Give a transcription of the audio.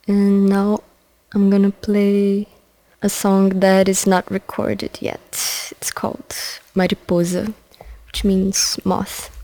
And now I'm gonna play a song that is not recorded yet. It's called Mariposa, which means moth.